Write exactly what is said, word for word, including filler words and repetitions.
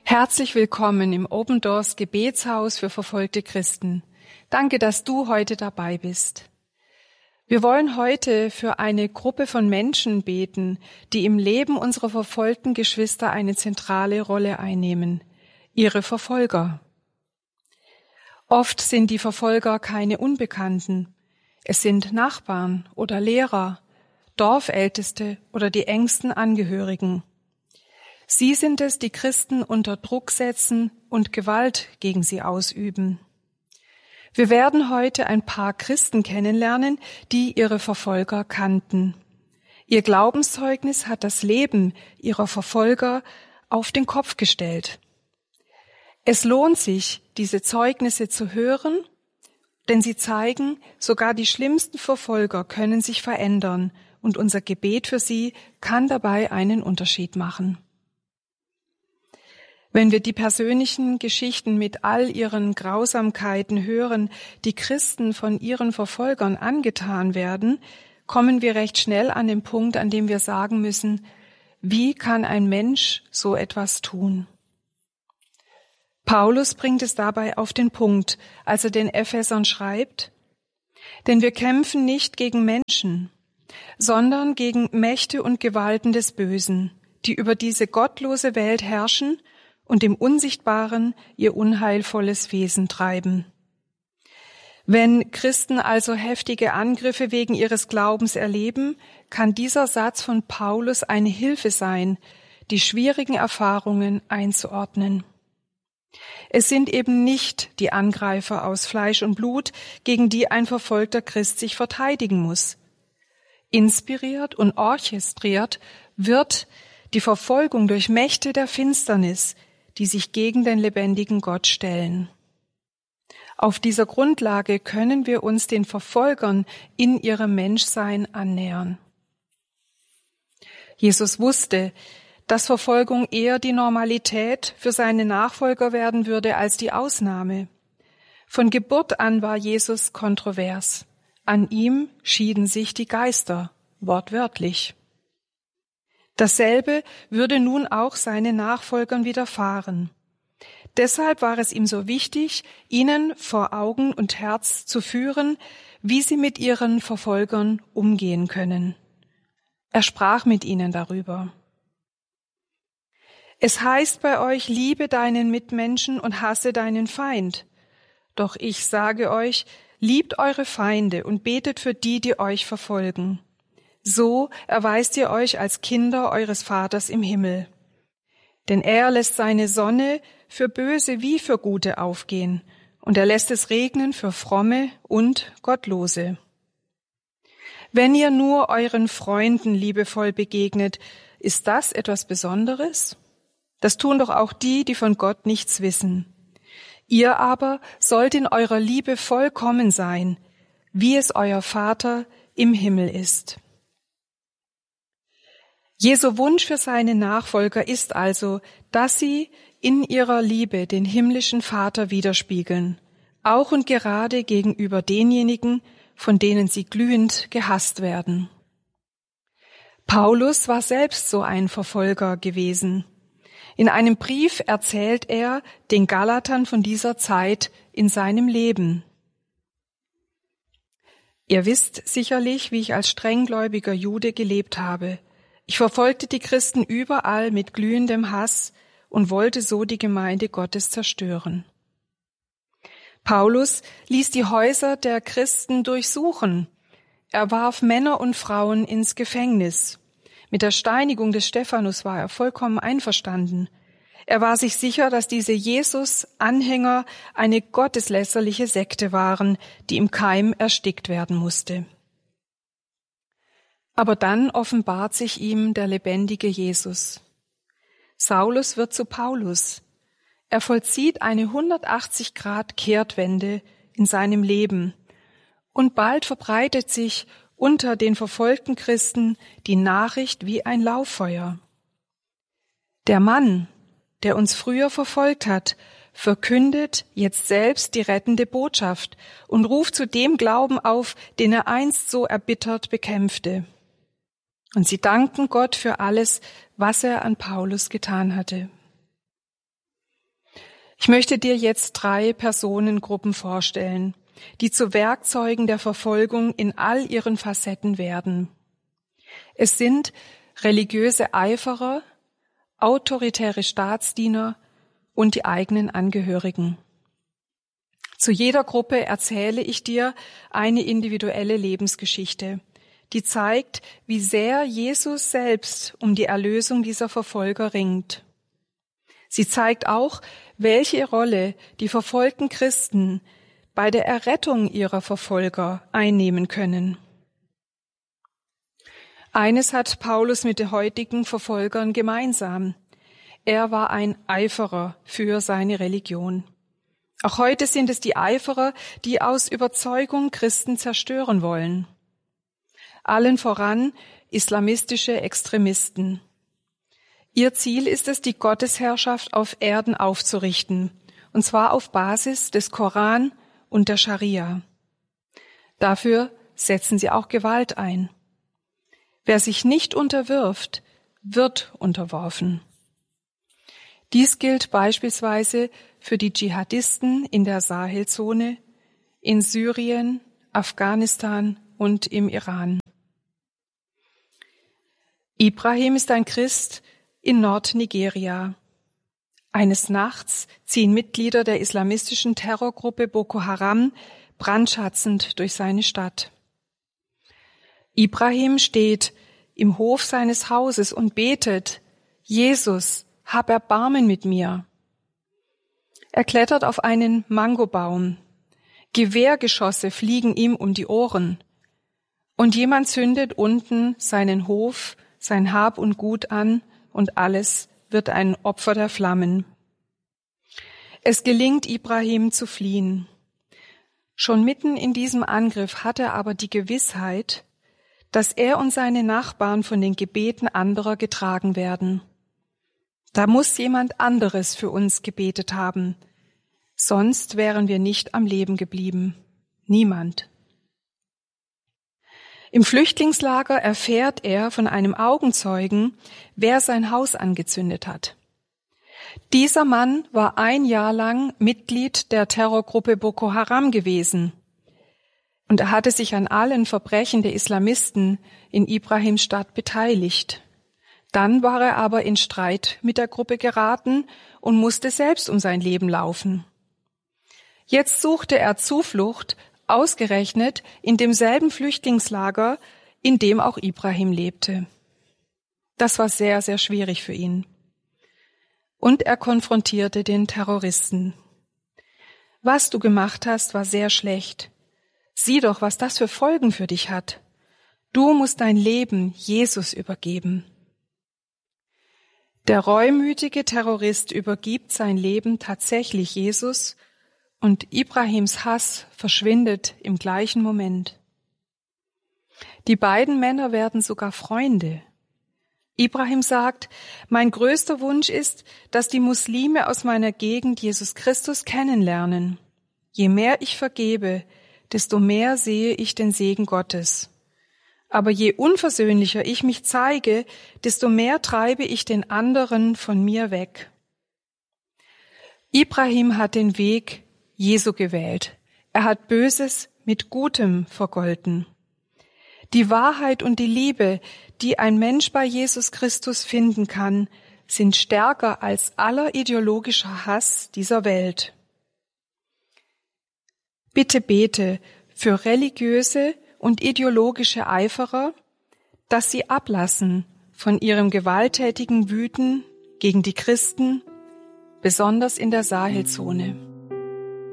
Herzlich willkommen im Open Doors Gebetshaus für verfolgte Christen. Danke, dass du heute dabei bist. Wir wollen heute für eine Gruppe von Menschen beten, die im Leben unserer verfolgten Geschwister eine zentrale Rolle einnehmen, ihre Verfolger. Oft sind die Verfolger keine Unbekannten. Es sind Nachbarn oder Lehrer, Dorfälteste oder die engsten Angehörigen. Sie sind es, die Christen unter Druck setzen und Gewalt gegen sie ausüben. Wir werden heute ein paar Christen kennenlernen, die ihre Verfolger kannten. Ihr Glaubenszeugnis hat das Leben ihrer Verfolger auf den Kopf gestellt. Es lohnt sich, diese Zeugnisse zu hören, denn sie zeigen, sogar die schlimmsten Verfolger können sich verändern und unser Gebet für sie kann dabei einen Unterschied machen. Wenn wir die persönlichen Geschichten mit all ihren Grausamkeiten hören, die Christen von ihren Verfolgern angetan werden, kommen wir recht schnell an den Punkt, an dem wir sagen müssen, wie kann ein Mensch so etwas tun? Paulus bringt es dabei auf den Punkt, als er den Ephesern schreibt, denn wir kämpfen nicht gegen Menschen, sondern gegen Mächte und Gewalten des Bösen, die über diese gottlose Welt herrschen und im Unsichtbaren ihr unheilvolles Wesen treiben. Wenn Christen also heftige Angriffe wegen ihres Glaubens erleben, kann dieser Satz von Paulus eine Hilfe sein, die schwierigen Erfahrungen einzuordnen. Es sind eben nicht die Angreifer aus Fleisch und Blut, gegen die ein verfolgter Christ sich verteidigen muss. Inspiriert und orchestriert wird die Verfolgung durch Mächte der Finsternis, die sich gegen den lebendigen Gott stellen. Auf dieser Grundlage können wir uns den Verfolgern in ihrem Menschsein annähern. Jesus wusste, dass Verfolgung eher die Normalität für seine Nachfolger werden würde als die Ausnahme. Von Geburt an war Jesus kontrovers. An ihm schieden sich die Geister, wortwörtlich. Dasselbe würde nun auch seinen Nachfolgern widerfahren. Deshalb war es ihm so wichtig, ihnen vor Augen und Herz zu führen, wie sie mit ihren Verfolgern umgehen können. Er sprach mit ihnen darüber. Es heißt bei euch, liebe deinen Mitmenschen und hasse deinen Feind. Doch ich sage euch, liebt eure Feinde und betet für die, die euch verfolgen. So erweist ihr euch als Kinder eures Vaters im Himmel. Denn er lässt seine Sonne für Böse wie für Gute aufgehen, und er lässt es regnen für Fromme und Gottlose. Wenn ihr nur euren Freunden liebevoll begegnet, ist das etwas Besonderes? Das tun doch auch die, die von Gott nichts wissen. Ihr aber sollt in eurer Liebe vollkommen sein, wie es euer Vater im Himmel ist. Jesu Wunsch für seine Nachfolger ist also, dass sie in ihrer Liebe den himmlischen Vater widerspiegeln, auch und gerade gegenüber denjenigen, von denen sie glühend gehasst werden. Paulus war selbst so ein Verfolger gewesen. In einem Brief erzählt er den Galatern von dieser Zeit in seinem Leben. Ihr wisst sicherlich, wie ich als strenggläubiger Jude gelebt habe. Ich verfolgte die Christen überall mit glühendem Hass und wollte so die Gemeinde Gottes zerstören. Paulus ließ die Häuser der Christen durchsuchen. Er warf Männer und Frauen ins Gefängnis. Mit der Steinigung des Stephanus war er vollkommen einverstanden. Er war sich sicher, dass diese Jesus-Anhänger eine gotteslästerliche Sekte waren, die im Keim erstickt werden musste. Aber dann offenbart sich ihm der lebendige Jesus. Saulus wird zu Paulus. Er vollzieht eine hundertachtzig Grad Kehrtwende in seinem Leben. Und bald verbreitet sich unter den verfolgten Christen die Nachricht wie ein Lauffeuer. Der Mann, der uns früher verfolgt hat, verkündet jetzt selbst die rettende Botschaft und ruft zu dem Glauben auf, den er einst so erbittert bekämpfte. Und sie dankten Gott für alles, was er an Paulus getan hatte. Ich möchte dir jetzt drei Personengruppen vorstellen, die zu Werkzeugen der Verfolgung in all ihren Facetten werden. Es sind religiöse Eiferer, autoritäre Staatsdiener und die eigenen Angehörigen. Zu jeder Gruppe erzähle ich dir eine individuelle Lebensgeschichte, die zeigt, wie sehr Jesus selbst um die Erlösung dieser Verfolger ringt. Sie zeigt auch, welche Rolle die verfolgten Christen bei der Errettung ihrer Verfolger einnehmen können. Eines hat Paulus mit den heutigen Verfolgern gemeinsam. Er war ein Eiferer für seine Religion. Auch heute sind es die Eiferer, die aus Überzeugung Christen zerstören wollen. Allen voran islamistische Extremisten. Ihr Ziel ist es, die Gottesherrschaft auf Erden aufzurichten, und zwar auf Basis des Koran und der Scharia. Dafür setzen sie auch Gewalt ein. Wer sich nicht unterwirft, wird unterworfen. Dies gilt beispielsweise für die Dschihadisten in der Sahelzone, in Syrien, Afghanistan und im Iran. Ibrahim ist ein Christ in Nordnigeria. Eines Nachts ziehen Mitglieder der islamistischen Terrorgruppe Boko Haram brandschatzend durch seine Stadt. Ibrahim steht im Hof seines Hauses und betet: Jesus, hab Erbarmen mit mir. Er klettert auf einen Mangobaum. Gewehrgeschosse fliegen ihm um die Ohren. Und jemand zündet unten seinen Hof, sein Hab und Gut an, und alles wird ein Opfer der Flammen. Es gelingt Ibrahim zu fliehen. Schon mitten in diesem Angriff hat er aber die Gewissheit, dass er und seine Nachbarn von den Gebeten anderer getragen werden. Da muss jemand anderes für uns gebetet haben, sonst wären wir nicht am Leben geblieben. Niemand. Im Flüchtlingslager erfährt er von einem Augenzeugen, wer sein Haus angezündet hat. Dieser Mann war ein Jahr lang Mitglied der Terrorgruppe Boko Haram gewesen. Und er hatte sich an allen Verbrechen der Islamisten in Ibrahims Stadt beteiligt. Dann war er aber in Streit mit der Gruppe geraten und musste selbst um sein Leben laufen. Jetzt suchte er Zuflucht, ausgerechnet in demselben Flüchtlingslager, in dem auch Ibrahim lebte. Das war sehr, sehr schwierig für ihn. Und er konfrontierte den Terroristen. Was du gemacht hast, war sehr schlecht. Sieh doch, was das für Folgen für dich hat. Du musst dein Leben Jesus übergeben. Der reumütige Terrorist übergibt sein Leben tatsächlich Jesus, und Ibrahims Hass verschwindet im gleichen Moment. Die beiden Männer werden sogar Freunde. Ibrahim sagt: Mein größter Wunsch ist, dass die Muslime aus meiner Gegend Jesus Christus kennenlernen. Je mehr ich vergebe, desto mehr sehe ich den Segen Gottes. Aber je unversöhnlicher ich mich zeige, desto mehr treibe ich den anderen von mir weg. Ibrahim hat den Weg Jesu gewählt. Er hat Böses mit Gutem vergolten. Die Wahrheit und die Liebe, die ein Mensch bei Jesus Christus finden kann, sind stärker als aller ideologischer Hass dieser Welt. Bitte bete für religiöse und ideologische Eiferer, dass sie ablassen von ihrem gewalttätigen Wüten gegen die Christen, besonders in der Sahelzone.